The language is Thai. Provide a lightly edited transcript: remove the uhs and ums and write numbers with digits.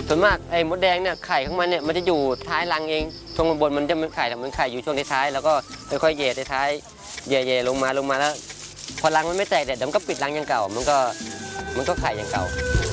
ส่วนมากไอ้มดแดงเนี่ยไข่ของมันเนี่ยมันจะอยู่ท้ายรังเองช่วงบนมันจะเป็นไข่แต่มันไข่อยู่ช่วงท้ายแล้วก็ค่อยๆแย่ท้ายแย่ลงมาแล้วพอรังมันไม่แตกเดี๋ยวมันก็ปิดรังอย่างเก่ามันก็ไข่อย่างเก่า